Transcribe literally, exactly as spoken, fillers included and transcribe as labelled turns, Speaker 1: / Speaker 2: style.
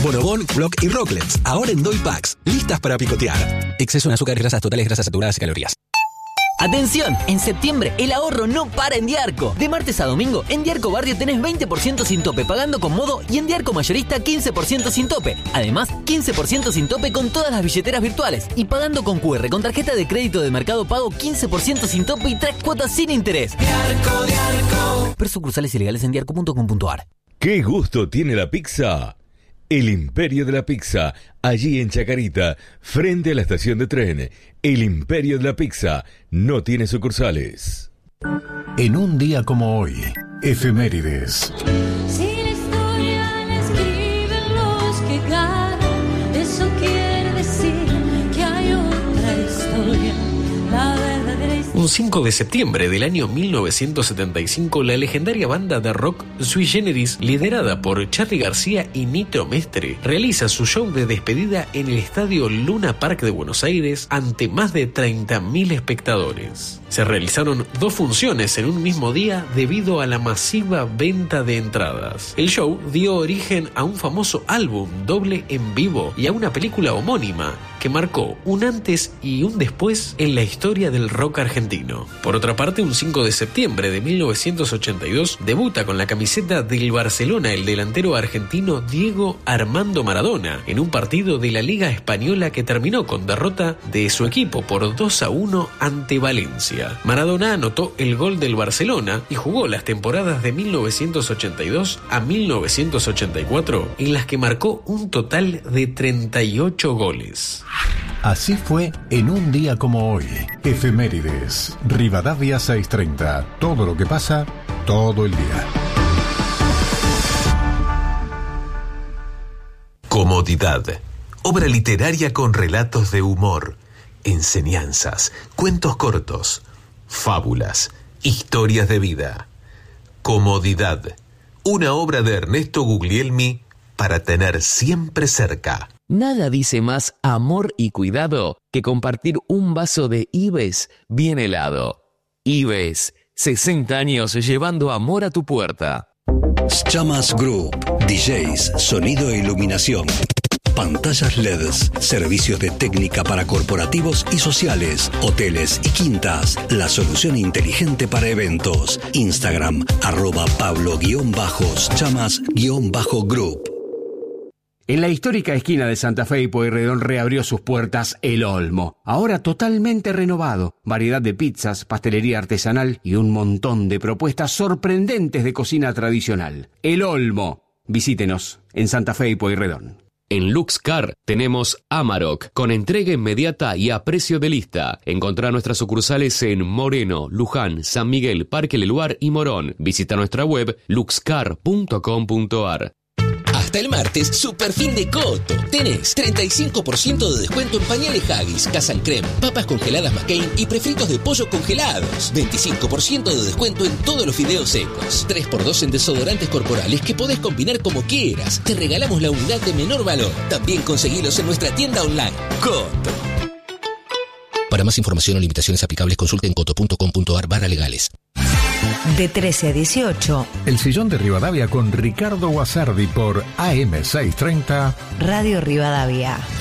Speaker 1: Bonobón, Block y Rocklets, ahora en Doy Packs, listas para picotear. Exceso en azúcares, grasas totales, grasas saturadas y calorías.
Speaker 2: ¡Atención! En septiembre el ahorro no para en Diarco. De martes a domingo, en Diarco Barrio tenés veinte por ciento sin tope pagando con modo y en Diarco Mayorista quince por ciento sin tope. Además, quince por ciento sin tope con todas las billeteras virtuales. Y pagando con cu erre con tarjeta de crédito de Mercado Pago quince por ciento sin tope y tres cuotas sin interés. Diarco, Diarco. Ver sucursales ilegales en diarco punto com punto a r.
Speaker 3: ¿Qué gusto tiene la pizza? El Imperio de la Pizza, allí en Chacarita, frente a la estación de tren. El Imperio de la Pizza no tiene sucursales.
Speaker 4: En un día como hoy, efemérides.
Speaker 5: Si la historia la escriben los que ganan, eso quiere decir que hay otra historia, la verdadera historia.
Speaker 6: Un cinco de septiembre del año mil novecientos setenta y cinco, la legendaria banda de rock Sui Generis, liderada por Charly García y Nitro Mestre, realiza su show de despedida en el estadio Luna Park de Buenos Aires ante más de treinta mil espectadores. Se realizaron dos funciones en un mismo día debido a la masiva venta de entradas. El show dio origen a un famoso álbum doble en vivo y a una película homónima que marcó un antes y un después en la historia del rock argentino. Por otra parte, un cinco de septiembre de mil novecientos ochenta y dos debuta con la camiseta del Barcelona el delantero argentino Diego Armando Maradona en un partido de la Liga Española que terminó con derrota de su equipo por dos a uno ante Valencia. Maradona anotó el gol del Barcelona y jugó las temporadas de mil novecientos ochenta y dos a mil novecientos ochenta y cuatro, en las que marcó un total de treinta y ocho goles.
Speaker 4: Así fue en un día como hoy. Efemérides. Rivadavia seiscientos treinta. Todo lo que pasa, todo el día.
Speaker 7: Comodidad. Obra literaria con relatos de humor, enseñanzas, cuentos cortos, fábulas, historias de vida. Comodidad. Una obra de Ernesto Guglielmi para tener siempre cerca.
Speaker 8: Nada dice más amor y cuidado que compartir un vaso de Ives bien helado. Ives, sesenta años llevando amor a tu puerta.
Speaker 9: Chamas Group, D Js, sonido e iluminación. Pantallas L E Ds, servicios de técnica para corporativos y sociales, hoteles y quintas. La solución inteligente para eventos. Instagram, arroba Pablo-Chamas-Group.
Speaker 10: En la histórica esquina de Santa Fe y Pueyrredón reabrió sus puertas El Olmo, ahora totalmente renovado. Variedad de pizzas, pastelería artesanal y un montón de propuestas sorprendentes de cocina tradicional. El Olmo. Visítenos en Santa Fe y Pueyrredón.
Speaker 8: En Luxcar tenemos Amarok, con entrega inmediata y a precio de lista. Encontrá nuestras sucursales en Moreno, Luján, San Miguel, Parque Leluar y Morón. Visita nuestra web luxcar punto com punto a r.
Speaker 11: Hasta el martes, super fin de Coto. Tenés treinta y cinco por ciento de descuento en pañales Haggis, Casan Creme, papas congeladas McCain y prefritos de pollo congelados. veinticinco por ciento de descuento en todos los fideos secos. tres por dos en desodorantes corporales que podés combinar como quieras. Te regalamos la unidad de menor valor. También conseguilos en nuestra tienda online. Coto. Para más información o limitaciones aplicables, consulte en coto punto com punto a r barra legales.
Speaker 12: De trece a dieciocho.
Speaker 4: El Sillón de Rivadavia con Ricardo Guasardi por A M seiscientos treinta.
Speaker 12: Radio Rivadavia.